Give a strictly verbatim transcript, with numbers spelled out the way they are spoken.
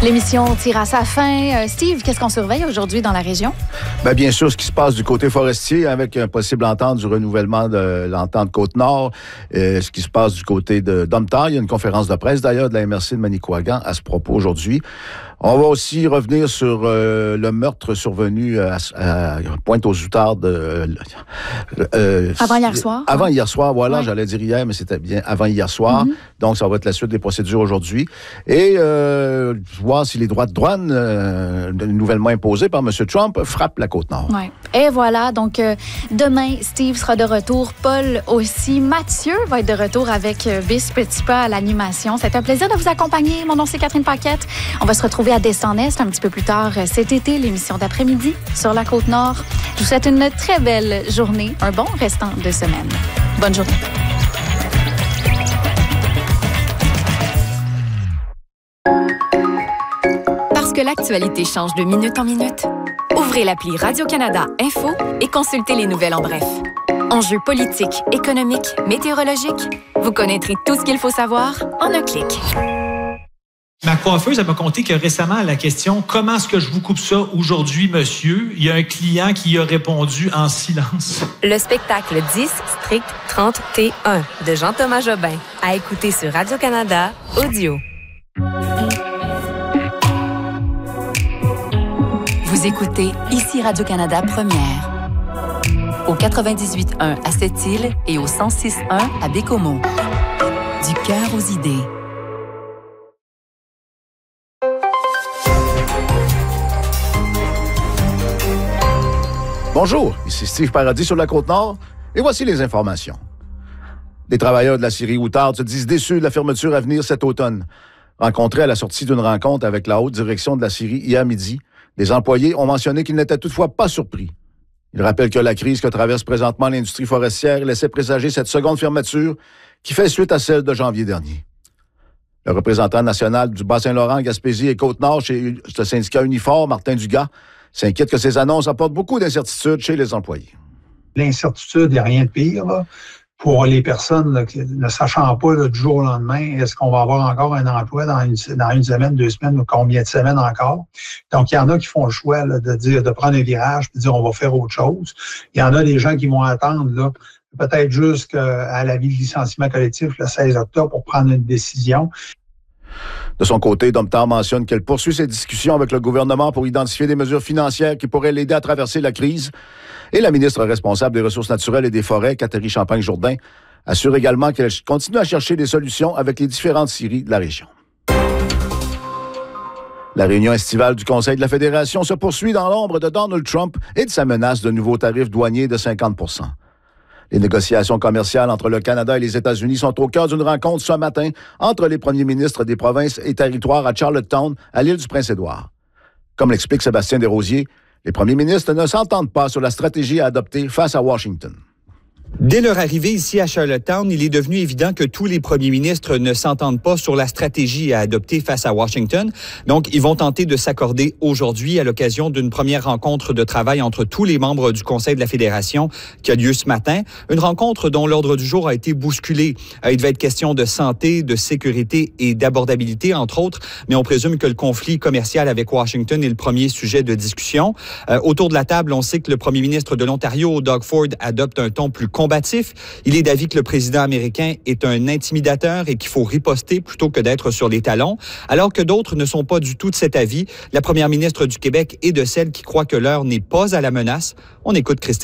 L'émission tire à sa fin. Euh, Steve, qu'est-ce qu'on surveille aujourd'hui dans la région? Bien, bien sûr, ce qui se passe du côté forestier avec un possible entente du renouvellement de l'entente Côte-Nord. Euh, ce qui se passe du côté de Domtar. Il y a une conférence de presse, d'ailleurs, de la M R C de Manicouagan à ce propos aujourd'hui. On va aussi revenir sur euh, le meurtre survenu à, à Pointe-aux-Outardes. Euh, euh, avant hier soir. Avant ouais. hier soir, voilà. Ouais. J'allais dire hier, mais c'était bien avant hier soir. Mm-hmm. Donc, ça va être la suite des procédures aujourd'hui. Et euh, voir si les droits de douane euh, nouvellement imposés par M. Trump frappent la Côte-Nord. Ouais. Et voilà. Donc, euh, demain, Steve sera de retour. Paul aussi. Mathieu va être de retour avec euh, Bis Petit Pas à l'animation. C'est un plaisir de vous accompagner. Mon nom, c'est Catherine Paquette. On va se retrouver à Descends-Est un petit peu plus tard cet été, l'émission d'après-midi sur la Côte-Nord. Je vous souhaite une très belle journée, un bon restant de semaine. Bonne journée. Parce que l'actualité change de minute en minute, ouvrez l'appli Radio-Canada Info et consultez les nouvelles en bref. Enjeux politiques, économiques, météorologiques, vous connaîtrez tout ce qu'il faut savoir en un clic. Ma coiffeuse, elle m'a conté que récemment, à la question « Comment est-ce que je vous coupe ça aujourd'hui, monsieur? » il y a un client qui a répondu en silence. Le spectacle dix, strict trente T un de Jean-Thomas Jobin. À écouter sur Radio-Canada Audio. Vous écoutez ici Radio-Canada Première. Au quatre-vingt-dix-huit point un à Sept-Îles et au cent six point un à Bécomo. Du cœur aux idées. Bonjour, ici Steve Paradis sur la Côte-Nord et voici les informations. Des travailleurs de la scierie Outarde se disent déçus de la fermeture à venir cet automne. Rencontrés à la sortie d'une rencontre avec la haute direction de la scierie hier midi, les employés ont mentionné qu'ils n'étaient toutefois pas surpris. Ils rappellent que la crise que traverse présentement l'industrie forestière laissait présager cette seconde fermeture qui fait suite à celle de janvier dernier. Le représentant national du Bas-Saint-Laurent, Gaspésie et Côte-Nord chez le syndicat Unifor, Martin Dugas, s'inquiète que ces annonces apportent beaucoup d'incertitudes chez les employés. L'incertitude, il n'y a rien de pire là, pour les personnes là, qui, ne sachant pas là, du jour au lendemain, est-ce qu'on va avoir encore un emploi dans une, dans une semaine, deux semaines ou combien de semaines encore? Donc, il y en a qui font le choix là, de dire de prendre un virage et de dire on va faire autre chose. Il y en a des gens qui vont attendre là, peut-être jusqu'à l'avis de licenciement collectif le seize octobre pour prendre une décision. De son côté, Domtar mentionne qu'elle poursuit ses discussions avec le gouvernement pour identifier des mesures financières qui pourraient l'aider à traverser la crise. Et la ministre responsable des Ressources naturelles et des Forêts, Catherine Champagne-Jourdain, assure également qu'elle continue à chercher des solutions avec les différentes scieries de la région. La réunion estivale du Conseil de la Fédération se poursuit dans l'ombre de Donald Trump et de sa menace de nouveaux tarifs douaniers de cinquante pour cent. Les négociations commerciales entre le Canada et les États-Unis sont au cœur d'une rencontre ce matin entre les premiers ministres des provinces et territoires à Charlottetown, à l'île du Prince-Édouard. Comme l'explique Sébastien Desrosiers, les premiers ministres ne s'entendent pas sur la stratégie à adopter face à Washington. Dès leur arrivée ici à Charlottetown, il est devenu évident que tous les premiers ministres ne s'entendent pas sur la stratégie à adopter face à Washington. Donc, ils vont tenter de s'accorder aujourd'hui à l'occasion d'une première rencontre de travail entre tous les membres du Conseil de la Fédération qui a lieu ce matin. Une rencontre dont l'ordre du jour a été bousculé. Il devait être question de santé, de sécurité et d'abordabilité, entre autres, mais on présume que le conflit commercial avec Washington est le premier sujet de discussion. Euh, autour de la table, on sait que le premier ministre de l'Ontario, Doug Ford, adopte un ton plus combatif. Il est d'avis que le président américain est un intimidateur et qu'il faut riposter plutôt que d'être sur les talons, alors que d'autres ne sont pas du tout de cet avis. La première ministre du Québec est de celle qui croit que l'heure n'est pas à la menace. On écoute Christine.